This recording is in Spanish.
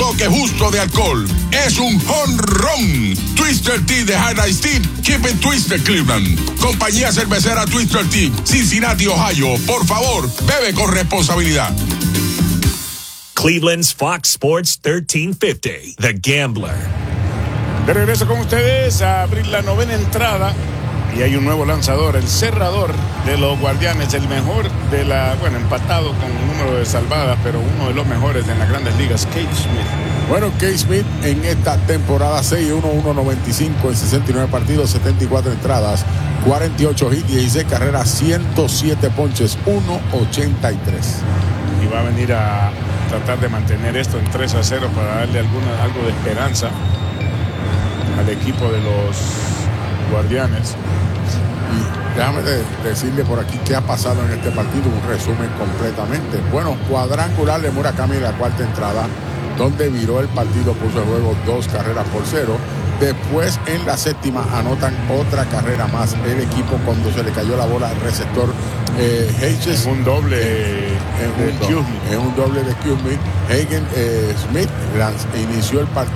toque justo de alcohol. Es un jonrón. Twister Tea de High Steam. Keep it Twisted, Cleveland. Compañía cervecera Twister Tea, Cincinnati, Ohio. Por favor, bebe con responsabilidad. Cleveland's Fox Sports 1350, The Gambler. De regreso con ustedes a abrir la novena entrada. Y hay un nuevo lanzador, el cerrador de los Guardianes, el mejor de empatado con un número de salvadas, pero uno de los mejores en las grandes ligas, Cade Smith. Bueno, Cade Smith en esta temporada 6-1, 1.95 en 69 partidos, 74 entradas, 48 hits, 16 carreras, 107 ponches, 1.83. Y va a venir a tratar de mantener esto en 3-0 para darle algo de esperanza al equipo de los Guardianes. Y déjame decirle por aquí qué ha pasado en este partido, un resumen completamente. Bueno, cuadrangular de Murakami en la cuarta entrada, donde viró el partido, puso en juego 2 carreras por 0. Después en la séptima anotan otra carrera más el equipo cuando se le cayó la bola al receptor Hedges. Un doble en un doble de Q-Smith. Hagen Smith inició el partido.